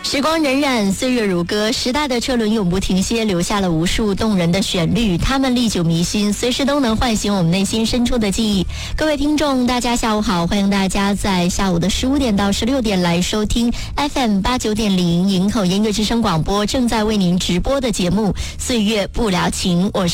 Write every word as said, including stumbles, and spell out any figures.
时光荏苒，岁月如歌，时代的车轮永不停歇，留下了无数动人的旋律，它们历久弥新，随时都能唤醒我们内心深处的记忆。各位听众，大家下午好，欢迎大家在下午的十五点到十六点来收听 F M 八九点零营口音乐之声广播正在为您直播的节目《岁月不了情》，我是